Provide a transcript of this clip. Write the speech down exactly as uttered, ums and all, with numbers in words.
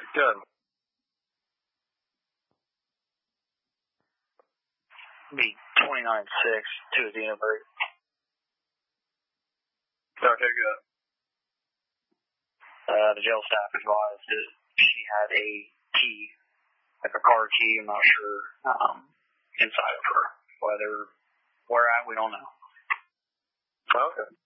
Good. Be twenty-nine six to the break. Okay, good. Uh, the jail staff advised that she had a key, like a car key, I'm not sure, um, inside of her. Whether, where at, we don't know. Okay.